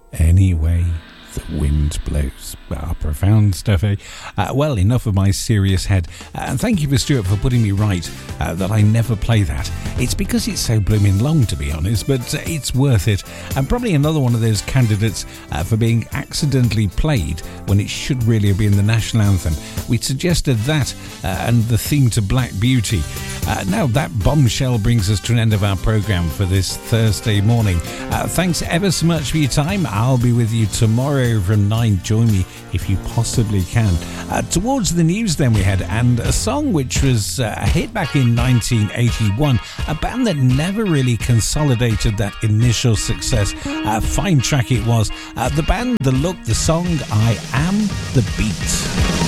Any way the wind blows. Profound stuff, eh? Well, enough of my serious head. And thank you for Stuart for putting me right that I never play that. It's because it's so blooming long, to be honest, but it's worth it. And probably another one of those candidates for being accidentally played when it should really have been the national anthem. We suggested that and the theme to Black Beauty. Now that bombshell brings us to an end of our programme for this Thursday morning. Thanks ever so much for your time. I'll be with you tomorrow from 9. Join me if you possibly can. Towards the news then we head, and a song which was a hit back in 1981, a band that never really consolidated that initial success. Fine track it was. The band, the look, the song, I Am the Beat.